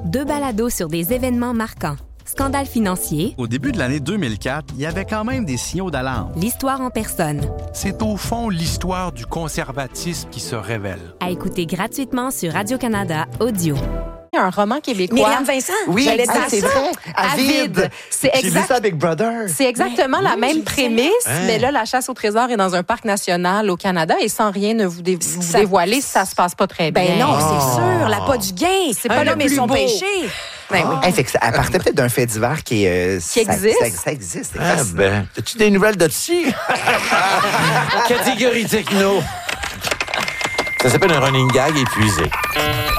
2 balados sur des événements marquants. Scandale financier. Au début de l'année 2004, il y avait quand même des signaux d'alarme. L'histoire en personne. C'est au fond l'histoire du conservatisme qui se révèle. À écouter gratuitement sur Radio-Canada Audio. Un roman québécois. Myriam Vincent. Oui, j'allais dire c'est ça. vrai. Avide. C'est J'ai vu ça avec Brother. C'est exactement la même prémisse, mais là, la chasse au trésor est dans un parc national au Canada et sans rien ne vous dévoiler, ça se passe pas très bien. Ben non, c'est sûr. La pas du gain. C'est pas l'homme et son péché. Ben oui. Hey, fait que elle partait peut-être d'un fait divers qui existe. Ça existe. c'est Ah fascinant. ben, as-tu des nouvelles de dessus? Catégorie techno. Ça s'appelle un running gag épuisé.